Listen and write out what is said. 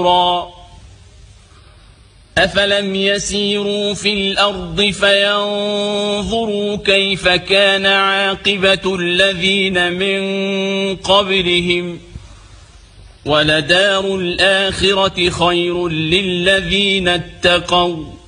أفلم يسيروا في الأرض فينظروا كيف كان عاقبة الذين من قبلهم ولدار الآخرة خير للذين اتقوا